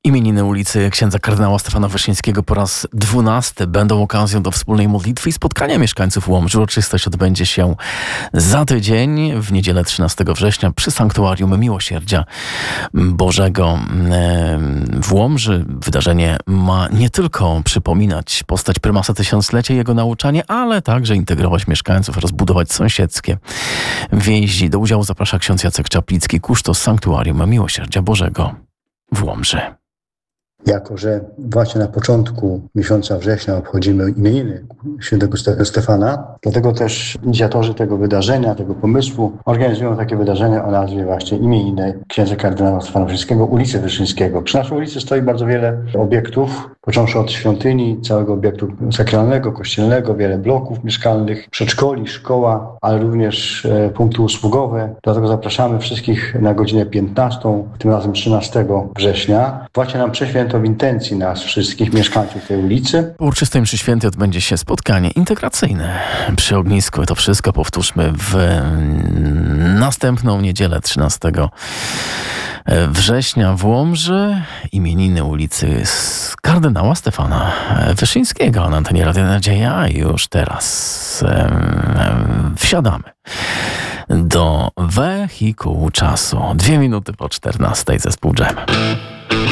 Imieniny ulicy księdza kardynała Stefana Wyszyńskiego po raz 12 będą okazją do wspólnej modlitwy i spotkania mieszkańców Łomży. Uroczystość odbędzie się za tydzień, w niedzielę 13 września przy Sanktuarium Miłosierdzia Bożego w Łomży. Wydarzenie ma nie tylko przypominać postać prymasa tysiąclecia i jego nauczanie, ale także integrować mieszkańców oraz budować sąsiedzkie więzi. Do udziału zaprasza ksiądz Jacek Czaplicki, kusztos Sanktuarium Miłosierdzia Bożego w Łomży. Jako że właśnie na początku miesiąca września obchodzimy imieniny świętego Stefana, dlatego też inicjatorzy tego wydarzenia, tego pomysłu organizują takie wydarzenie o nazwie właśnie imieniny księdza kardynała Stefana Wyszyńskiego, ulicy Wyszyńskiego. Przy naszej ulicy stoi bardzo wiele obiektów, począwszy od świątyni, całego obiektu sakralnego, kościelnego, wiele bloków mieszkalnych, przedszkoli, szkoła, ale również punkty usługowe. Dlatego zapraszamy wszystkich na godzinę 15, tym razem 13 września. Właśnie nam prześwięto w intencji nas wszystkich mieszkańców tej ulicy. Po uroczystej mszy świętej odbędzie się spotkanie integracyjne przy ognisku. To wszystko powtórzmy w następną niedzielę 13 września w Łomży. Imieniny ulicy kardynała Stefana Wyszyńskiego na antenie Radia Nadzieja. Już teraz wsiadamy do wehikułu czasu. 2 minuty po 14 zespół Dżem.